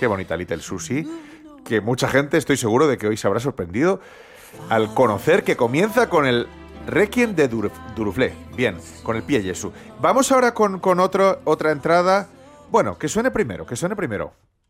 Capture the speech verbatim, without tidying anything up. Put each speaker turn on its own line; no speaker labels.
Qué bonita Little Susie, que mucha gente estoy seguro de que hoy se habrá sorprendido al conocer que comienza con el Requiem de Dur Duruflé. Bien, con el pie Jesús. Vamos ahora con, con otro, otra entrada. Bueno, que suene primero, que suene primero.